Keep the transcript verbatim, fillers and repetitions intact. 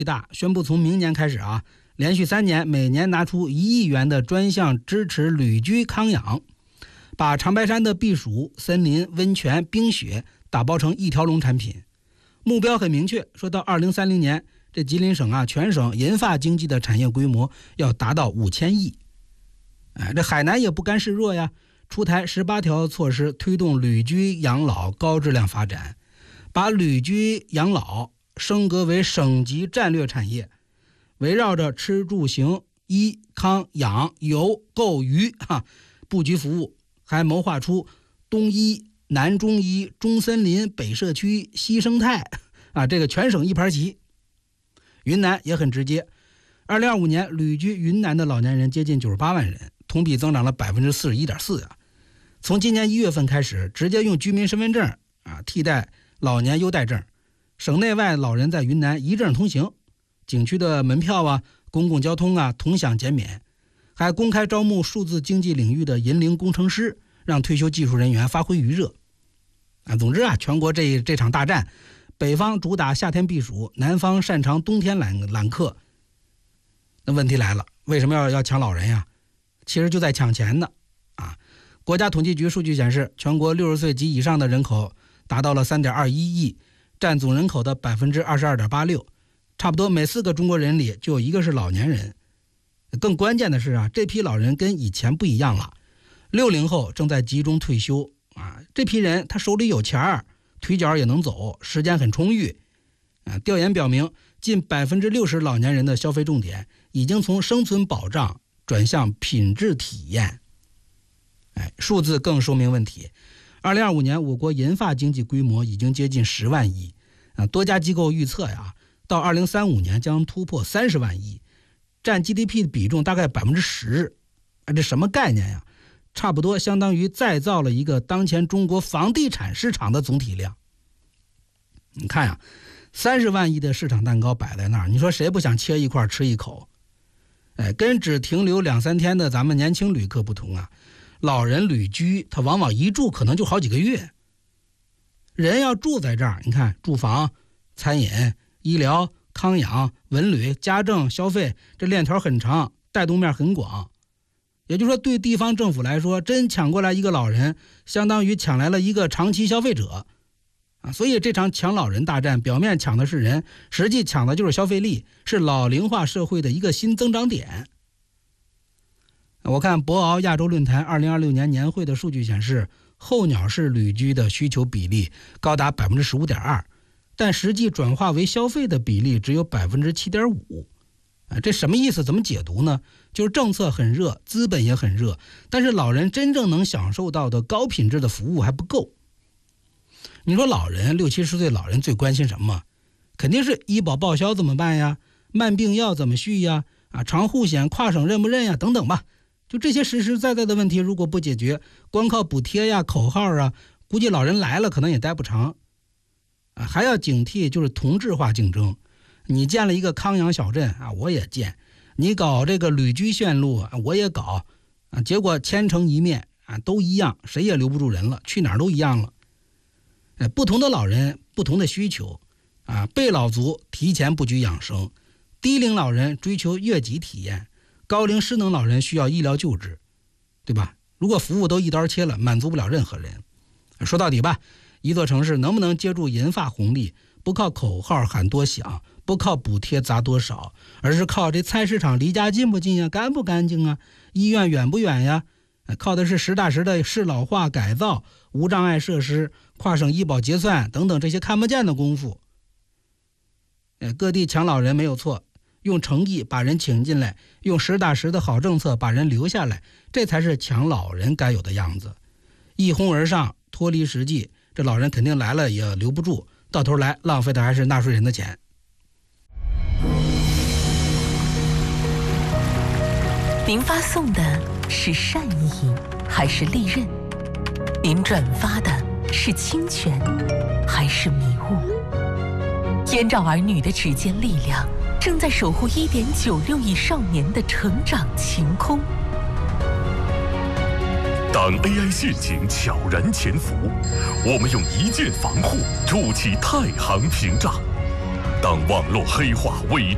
大宣布从明年开始啊，连续三年每年拿出一亿元的专项支持旅居康养，把长白山的避暑、森林、温泉、冰雪打包成一条龙产品。目标很明确，说到二零三零年，这吉林省啊，全省银发经济的产业规模要达到五千亿。哎，这海南也不甘示弱呀，出台十八条措施，推动旅居养老高质量发展，把旅居养老升格为省级战略产业，围绕着吃住行医康养游购娱哈布局服务，还谋划出东医、南中医、中森林、北社区、西生态啊，这个全省一盘棋。云南也很直接，二零二五年旅居云南的老年人接近九十八万人，同比增长了百分之四十一点四啊。从今年一月份开始，直接用居民身份证啊替代老年优待证，省内外老人在云南一证通行，景区的门票啊、公共交通啊同享减免，还公开招募数字经济领域的银龄工程师，让退休技术人员发挥余热。啊，总之啊，全国这这场大战，北方主打夏天避暑，南方擅长冬天揽揽客。那问题来了，为什么要要抢老人呀？其实就在抢钱呢。啊，国家统计局数据显示，全国六十岁及以上的人口达到了 三点二一亿，占总人口的 百分之二十二点八六， 差不多每四个中国人里就有一个是老年人。更关键的是啊，这批老人跟以前不一样了，六零后正在集中退休啊，这批人他手里有钱儿，腿脚也能走，时间很充裕啊。调研表明，近 百分之六十 老年人的消费重点已经从生存保障转向品质体验。哎，数字更说明问题。二零二五年我国银发经济规模已经接近十万亿啊，多家机构预测呀，到二零三五年将突破三十万亿，占 G D P 的比重大概 百分之十。 啊，这什么概念呀？差不多相当于再造了一个当前中国房地产市场的总体量。你看呀，三十万亿的市场蛋糕摆在那儿，你说谁不想切一块吃一口？哎，跟只停留两三天的咱们年轻旅客不同啊，老人旅居他往往一住可能就好几个月。人要住在这儿，你看住房、餐饮、医疗、康养、文旅、家政、消费，这链条很长，带动面很广。也就是说，对地方政府来说，真抢过来一个老人，相当于抢来了一个长期消费者啊。所以这场抢老人大战，表面抢的是人，实际抢的就是消费力，是老龄化社会的一个新增长点。我看博鳌亚洲论坛二零二六年年会的数据显示，候鸟式旅居的需求比例高达 百分之十五点二， 但实际转化为消费的比例只有 百分之七点五。啊，这什么意思？怎么解读呢？就是政策很热，资本也很热，但是老人真正能享受到的高品质的服务还不够。你说老人六七十岁老人最关心什么？肯定是医保报销怎么办呀？慢病药怎么续呀？啊，长护险跨省认不认呀？等等吧。就这些实实在在的问题，如果不解决，光靠补贴呀、口号啊，估计老人来了可能也待不长。啊，还要警惕就是同质化竞争。你建了一个康养小镇啊，我也建；你搞这个旅居线路啊，我也搞啊。结果千城一面啊，都一样，谁也留不住人了，去哪儿都一样了。哎，不同的老人，不同的需求啊。被老族提前布局养生，低龄老人追求悦己体验，高龄失能老人需要医疗救治，对吧？如果服务都一刀切了，满足不了任何人。说到底吧，一座城市能不能接住银发红利，不靠口号喊多响，不靠补贴砸多少，而是靠这菜市场离家近不近呀，干不干净啊，医院远不远呀，靠的是实打实的适老化改造、无障碍设施、跨省医保结算等等这些看不见的功夫。各地抢老人没有错，用诚意把人请进来，用实打实的好政策把人留下来，这才是抢老人该有的样子。一哄而上，脱离实际，这老人肯定来了也留不住，到头来浪费的还是纳税人的钱。 您发送的是善意还是利刃？您转发的是侵权还是迷雾？燕赵儿女的指尖力量正在守护 一点九六亿少年的成长晴空。 当 A I 陷阱悄然潜伏，我们用一键防护筑起太行屏障；当网络黑化伪